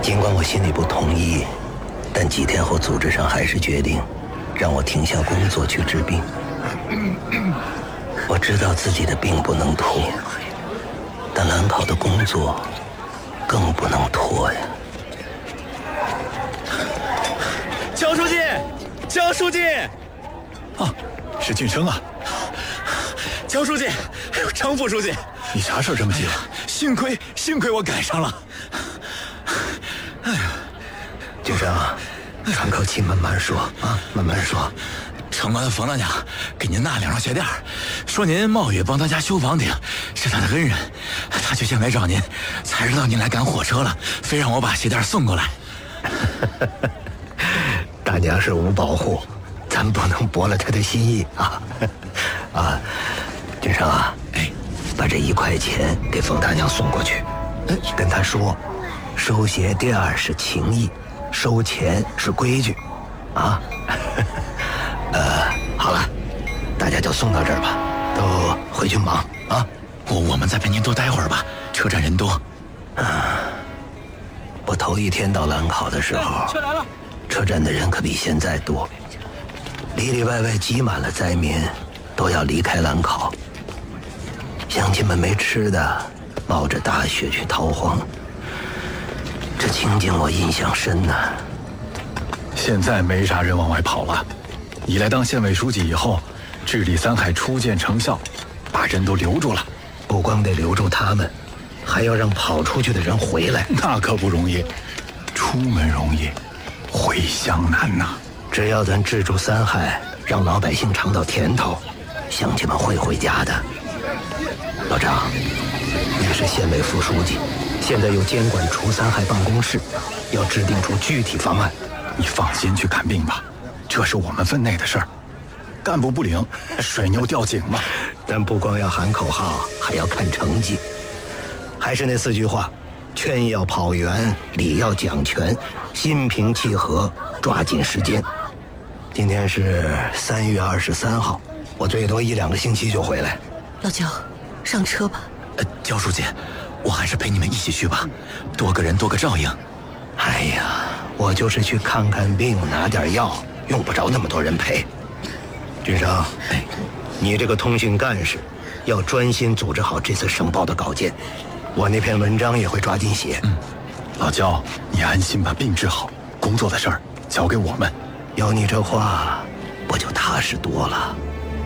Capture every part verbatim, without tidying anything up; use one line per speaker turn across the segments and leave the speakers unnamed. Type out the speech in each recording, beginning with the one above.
尽管我心里不同意，但几天后组织上还是决定让我停下工作去治病。我知道自己的病不能拖，但兰考的工作更不能拖呀。
焦书记，焦书记，
啊，是俊生啊。
焦书记，还有张副书记，
你啥事儿这么急？
哎幸亏幸亏我赶上了。
哎呀，俊生，喘口气，慢慢说啊，慢慢说。
城关冯大娘给您纳两双鞋垫，说您冒雨帮他家修房顶，是他的恩人，他就先来找您，才知道您来赶火车了，非让我把鞋垫送过来。
大娘是无保护，咱不能驳了她的心意啊！啊，俊生啊，哎，把这一块钱给冯大娘送过去，跟她说，收鞋垫是情谊，收钱是规矩，啊。呃，好了，大家就送到这儿吧，都回去忙啊。
我我们再陪您多待会儿吧，车站人多。
啊，我头一天到兰考的时候，车来了，车站的人可比现在多，里里外外挤满了灾民，都要离开兰考。乡亲们没吃的，冒着大雪去逃荒，这情景我印象深呐。
现在没啥人往外跑了。你来当县委书记以后，治理三害初见成效，把人都留住了。
不光得留住他们，还要让跑出去的人回来。
那可不容易，出门容易，回乡难呐。
只要咱治住三害，让老百姓尝到甜头，乡亲们会回家的。老张，你是县委副书记，现在又监管除三害办公室，要制定出具体方案。
你放心去看病吧，这是我们分内的事儿。干部不领，水牛掉井嘛。
咱不光要喊口号，还要看成绩。还是那四句话：劝要跑圆，理要讲全，心平气和，抓紧时间。今天是三月二十三号，我最多一两个星期就回来。
老焦，上车吧。
呃，焦书记，我还是陪你们一起去吧，多个人多个照应。
哎呀，我就是去看看病，拿点药，用不着那么多人陪。俊生，哎，你这个通讯干事，要专心组织好这次省报的稿件。我那篇文章也会抓紧写。
嗯，老焦，你安心把病治好，工作的事儿交给我们。
有你这话，我就踏实多了。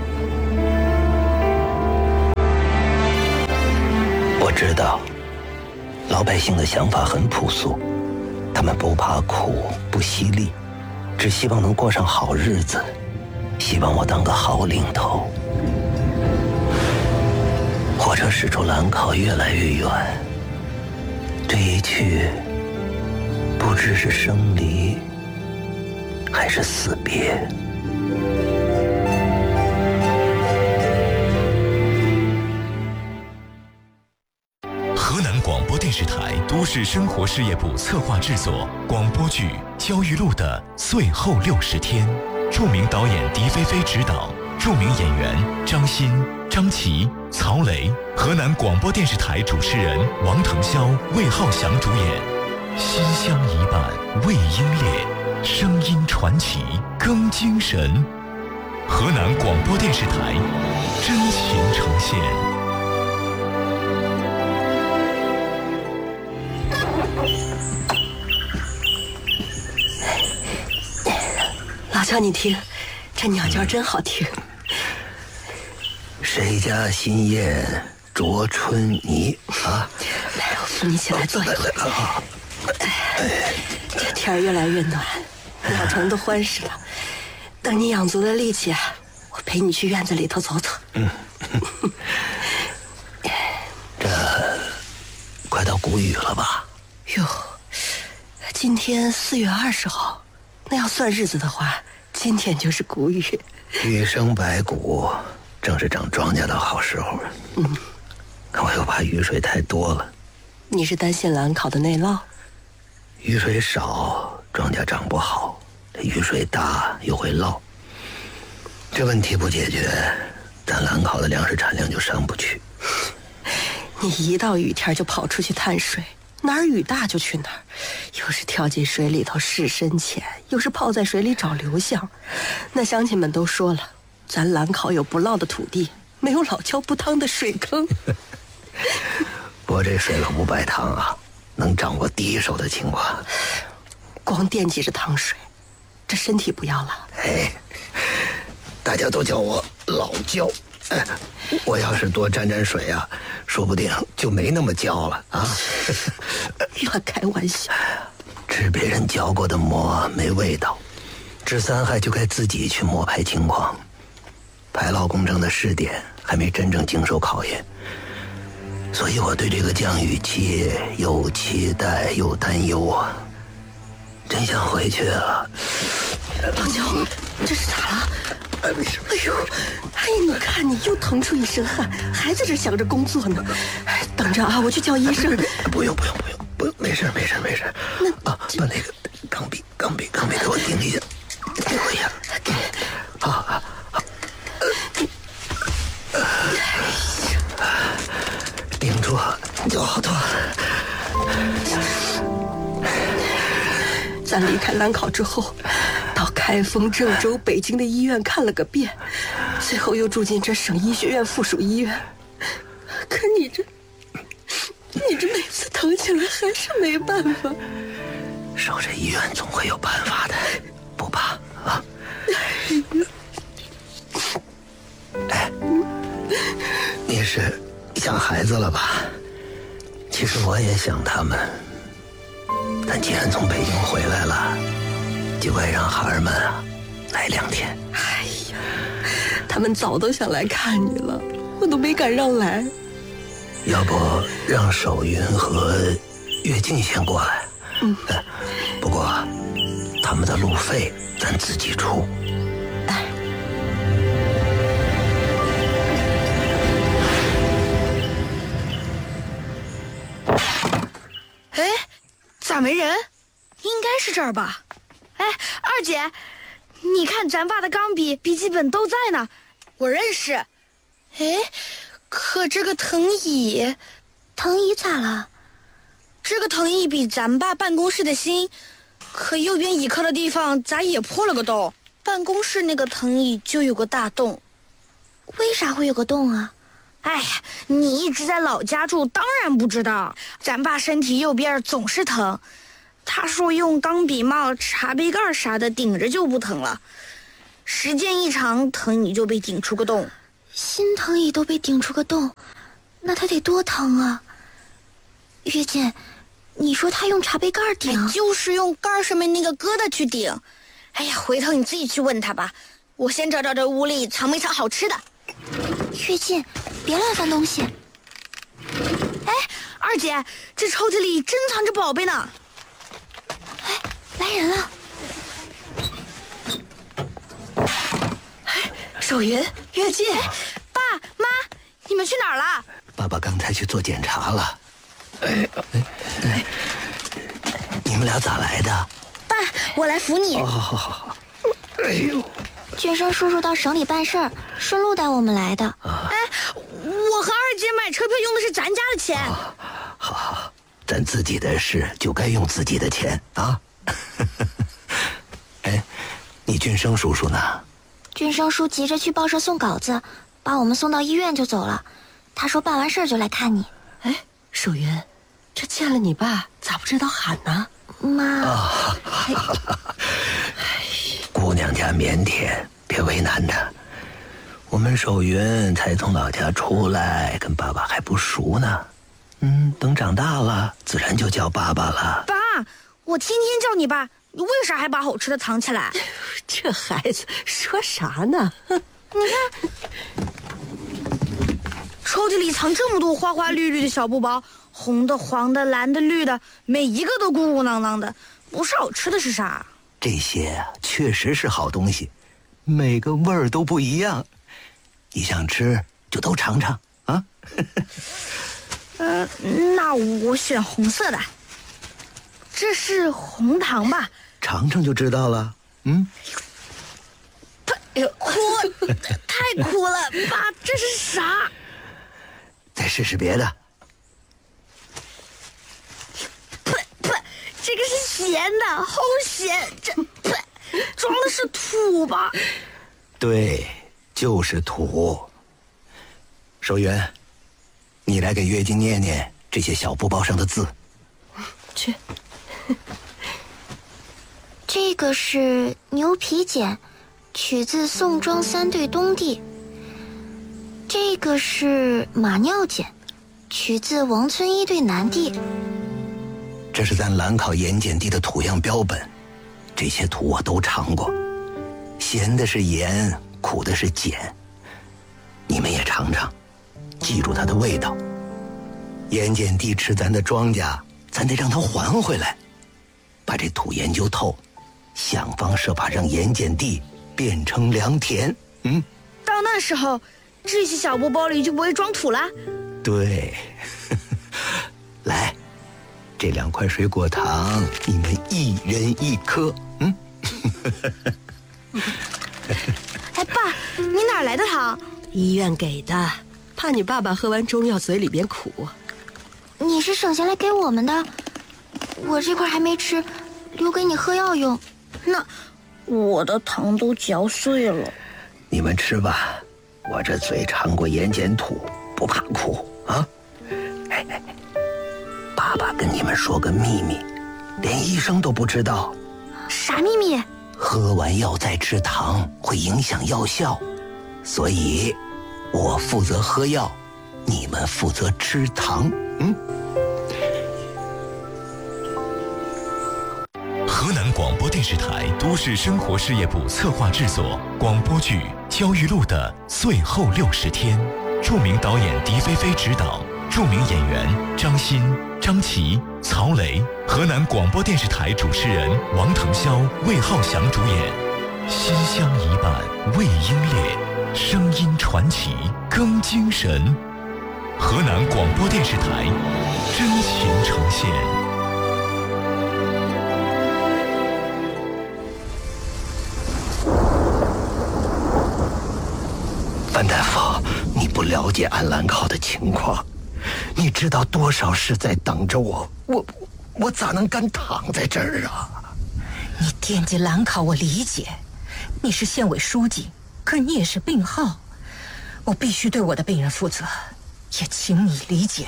我知道，老百姓的想法很朴素，他们不怕苦，不惜力，只希望能过上好日子，希望我当个好领头。火车驶出兰考越来越远，这一去，不知是生离还是死别。
河南广播电视台都市生活事业部策划制作广播剧《焦裕禄的最后六十天》，著名导演狄菲菲执导，著名演员张欣、张琪、曹雷，河南广播电视台主持人王腾霄、魏浩翔主演。心相一半未英烈，声音传奇更精神。河南广播电视台真情呈现。
老焦，你听，这鸟叫真好听。
谁家新燕啄春泥啊？
来，我扶你起来坐一会儿。哎，这天儿越来越暖，老城都欢实了。等你养足了力气啊，我陪你去院子里头走走。
嗯，这快到谷雨了吧？
哟，今天四月二十号，那要算日子的话，今天就是谷雨。
雨生百谷，正是长庄稼的好时候。嗯，可我又怕雨水太多了。
你是担心兰考的内涝？
雨水少，庄稼长不好；这雨水大，又会涝。这问题不解决，咱兰考的粮食产量就上不去。
你一到雨天就跑出去探水， 哪儿雨大就去哪儿，又是跳进水里头试深浅，又是泡在水里找流向。那乡亲们都说了，咱兰考有不涝的土地，没有老窖不汤的水坑。
不过这水了五百趟啊，能掌握第一手的情况。
光惦记着汤水，这身体不要了。
哎，大家都叫我老焦。哎，我要是多沾沾水啊，说不定就没那么焦了啊。
乱开玩笑。
吃别人嚼过的馍没味道，治三害就该自己去摸排情况。排涝工程的试点还没真正经受考验，所以我对这个降雨期又期待又担忧啊，真想回去啊。
老焦，这是咋了？
哎，没事。
哎呦，哎，你看你又腾出一身汗，还在这想着工作呢。哎，等着啊，我去叫医生。
不用不用不用不用，没事没事没事。
那
啊，把那个钢笔钢笔钢笔给我顶一下，给我一下。
给。
好好好。顶住就好多了。
咱离开兰考之后，到开封、郑州、北京的医院看了个遍，最后又住进这省医学院附属医院。可你这，你这每次疼起来还是没办法。
守着医院总会有办法的，不怕啊。哎，你是想孩子了吧？其实我也想他们。但既然从北京回来了，就该让孩儿们啊来两天。
哎呀，他们早都想来看你了，我都没敢让来。
要不让守云和跃进先过来？
嗯，
不过他们的路费咱自己出。
哎，
哎。咋没人？应该是这儿吧。哎，二姐，你看咱爸的钢笔、笔记本都在呢，我认识。哎，可这个藤椅，
藤椅咋了？
这个藤椅比咱爸办公室的新，可右边倚靠的地方咋也破了个洞？办公室那个藤椅就有个大洞。
为啥会有个洞啊？
哎呀，你一直在老家住，当然不知道。咱爸身体右边总是疼，他说用钢笔帽、茶杯盖啥的顶着就不疼了，时间一长，藤椅就被顶出个洞。
新藤椅都被顶出个洞，那他得多疼啊！月见，你说他用茶杯盖顶、
哎，就是用盖上面那个疙瘩去顶。哎呀，回头你自己去问他吧。我先找找这屋里藏没藏好吃的。
月见，别乱翻东西。
哎，二姐，这抽屉里真藏着宝贝呢。
哎，来人了！
哎，守云、月见，
爸妈，你们去哪儿了？
爸爸刚才去做检查了。哎哎哎，你们俩咋来的？
爸，我来扶你。
哦，好好好。哎呦，
俊生叔叔到省里办事儿，顺路带我们来的。
哎，我和二姐买车票用的是咱家的钱。
好，好，好，咱自己的事就该用自己的钱啊。哎，你俊生叔叔呢？
俊生叔急着去报社送稿子，把我们送到医院就走了。他说办完事儿就来看你。
哎，守云，这见了你爸咋不知道喊呢？
妈。
啊，姑娘家腼腆，别为难她。我们守云才从老家出来，跟爸爸还不熟呢。嗯，等长大了，自然就叫爸爸了。
爸，我天天叫你爸，你为啥还把好吃的藏起来？
这孩子说啥呢？
你看，抽屉里藏这么多花花绿绿的小布包，红的、黄的、蓝的、绿的，每一个都鼓鼓囊囊的，不是好吃的是啥？
这些啊，确实是好东西，每个味儿都不一样。你想吃就都尝尝啊。
呃，那我选红色的。这是红糖吧？
尝尝就知道了。嗯。
哎呦，苦，太苦了，爸，这是啥？
再试试别的。
这个是咸的，好咸！这呸，装的是土吧？
对，就是土。守元，你来给月经念念这些小布包上的字。
去。
这个是牛皮简，取自宋庄三对东帝。这个是马尿简，取自王村一对南帝。
这是咱兰考盐碱地的土样标本，这些土我都尝过，咸的是盐，苦的是碱。你们也尝尝，记住它的味道。盐碱地吃咱的庄稼，咱得让它还回来。把这土研究透，想方设法让盐碱地变成良田。嗯，
到那时候，这些小布包里就不会装土了。
对，来，这两块水果糖，你们一人一颗。嗯。
哎，爸，你哪来的糖？
医院给的，怕你爸爸喝完中药嘴里边苦。
你是省下来给我们的，我这块还没吃，留给你喝药用。
那我的糖都嚼碎了。
你们吃吧，我这嘴尝过盐碱土，不怕苦啊！哎哎，爸爸跟你们说个秘密，连医生都不知道。
啥秘密？
喝完药再吃糖会影响药效，所以我负责喝药，你们负责吃糖。嗯。
河南广播电视台都市生活事业部策划制作广播剧《焦裕禄的最后六十天》，著名导演狄菲菲执导，著名演员张欣、张琪、曹雷，河南广播电视台主持人王腾霄、魏浩翔主演。心香一半未英烈，声音传奇更精神。河南广播电视台真情呈现。
范大夫，你不了解安兰考的情况，你知道多少事在等着我，我我咋能敢躺在这儿啊？
你惦记兰考，我理解，你是县委书记，可你也是病号，我必须对我的病人负责，也请你理解。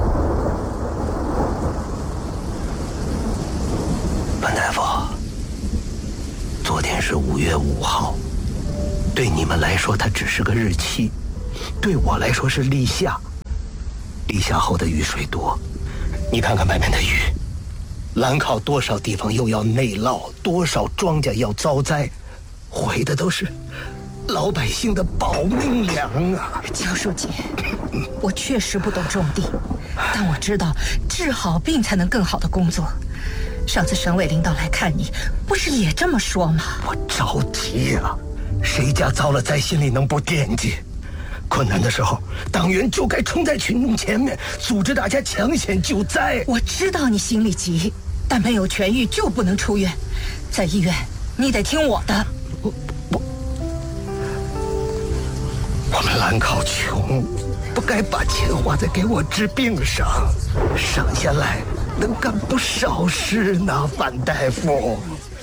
范大夫，昨天是五月五号。对你们来说，它只是个日期；对我来说是立夏。立夏后的雨水多，你看看外面的雨。兰考多少地方又要内涝，多少庄稼要遭灾，毁的都是老百姓的保命粮啊！
焦书记，我确实不懂种地，但我知道治好病才能更好的工作。上次省委领导来看你，不是也这么说吗？
我着急呀、啊！谁家遭了灾，心里能不惦记？困难的时候，党员就该冲在群众前面，组织大家抢险救灾。
我知道你心里急，但没有痊愈就不能出院，在医院你得听我的。
我我我们兰考穷，不该把钱花在给我治病上，省下来能干不少事呢，范大夫。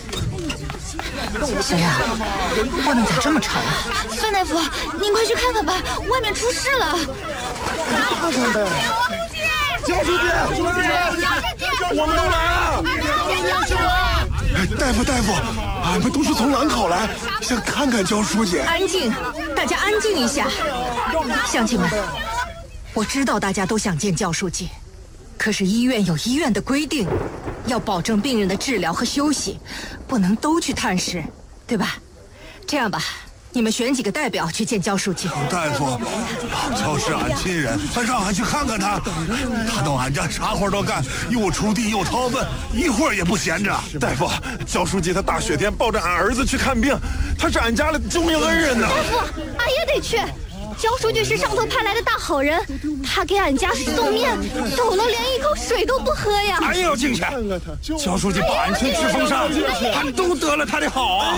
小杨，不能再这么吵了。
范大夫，您快去看看吧，外面出事了。
看看呗。焦书记，焦书记，我们都来了。大夫，大夫，俺们都是从兰考来，想看看焦书记。
安静，大家安静一下。乡亲们，我知道大家都想见焦书记，可是医院有医院的规定，要保证病人的治疗和休息，不能都去探视，对吧？这样吧，你们选几个代表去见焦书记。
大夫，老焦是俺亲人，让俺去看看他。他到俺家啥活都干，又锄地又掏粪，一会儿也不闲着。大夫，焦书记他大雪天抱着俺儿子去看病，他是俺家的救命恩人呢。
大夫，俺也得去。焦书记是上头派来的大好人，他给俺家送面，抖了连一口水都不喝呀。
俺也要进去。焦书记把俺村治风沙，俺都得了他的好啊。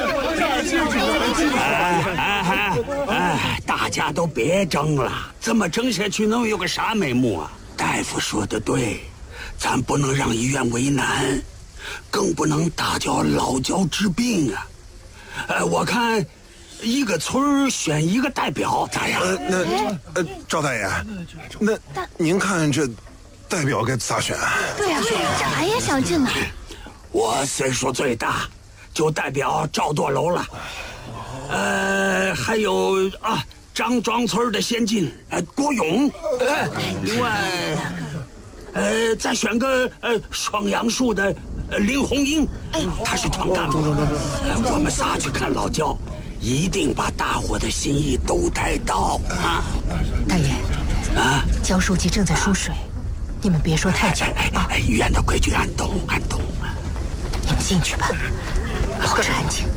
哎哎哎，大家都别争了，这么争下去能有个啥眉目啊？大夫说的对， 咱不能让医院为难，更不能打搅老焦治病啊。呃，我看一个村选一个代表咋样？
呃，那呃，赵大爷，那您看这代表该咋选啊？
对呀、啊，这俺也想进呢。
我岁数最大，就代表赵垛楼了。呃，还有啊，张庄村的先进呃郭勇，呃，另外，呃，再选个呃双杨树的呃林红英，哎，他是团干部。我们仨去看老焦，一定把大伙的心意都带到啊！
大爷，
啊，
焦书记正在输水，你们别说太久啊。
医院的规矩俺懂，俺懂。
你们进去吧，保持安静。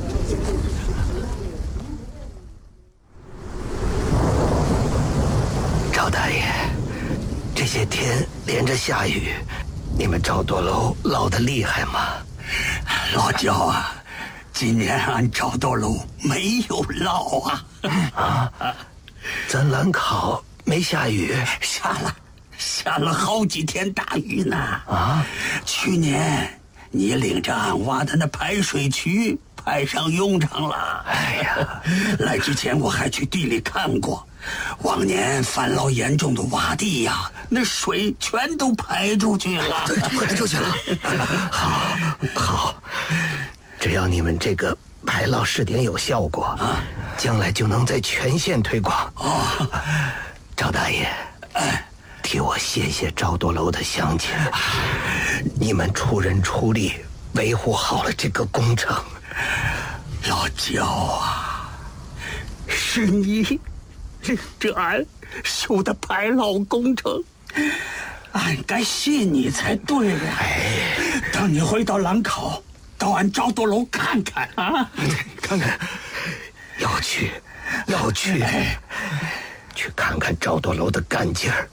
赵大爷，这些天连着下雨，你们赵垛楼涝得厉害吗？
老焦啊，今年俺赵垛楼没有涝啊。
啊，咱兰考没下雨？
下了，下了好几天大雨呢。
啊，
去年你领着俺挖的那排水渠派上用场了。
哎呀，
来之前我还去地里看过。往年烦涝严重的洼地呀，那水全都排出去了，
对，排出去了。好，好，只要你们这个排涝试点有效果啊，将来就能在全县推广。哦，赵大爷，哎，替我谢谢赵垛楼的乡亲，你们出人出力维护好了这个工程。
老焦啊，是你领着俺修的排涝工程，俺该谢你才对呀。哎，等你回到兰考，到俺赵垛楼看看啊，
看看，要去，要去，去看看赵垛楼的干劲儿。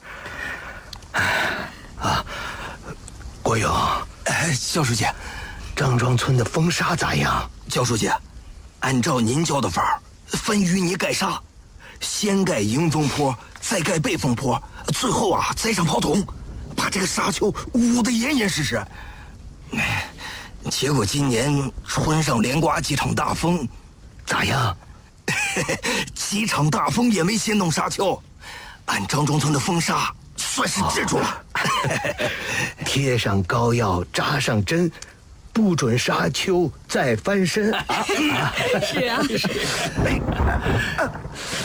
啊，郭勇，
哎，焦书记，
张庄村的风沙咋样？
焦书记，按照您教的法儿，分淤泥盖沙。先盖迎风坡，再盖背风坡，最后啊栽上刨筒，把这个沙丘捂得严严实实。哎，结果今年春上连刮几场大风，咋样？几场大风也没掀动沙丘，俺张庄村的风沙算是治住了。
贴上膏药，扎上针，不准沙丘再翻身。
是啊，是。